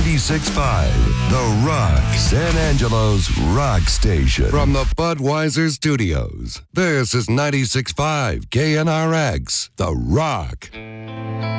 96.5, The Rock, San Angelo's rock station. From the Budweiser Studios, this is 96.5 KNRX, The Rock.